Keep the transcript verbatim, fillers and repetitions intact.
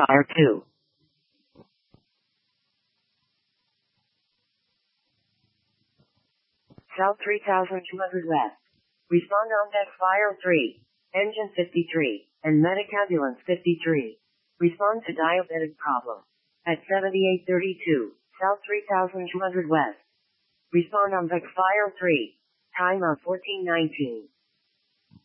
Fire two. South three thousand two hundred West. Respond on deck Fire three. Engine fifty-three, and medic ambulance fifty-three. Respond to diabetic problem. At seventy-eight thirty-two, South three thousand two hundred West. Respond on deck Fire three. Time on fourteen nineteen.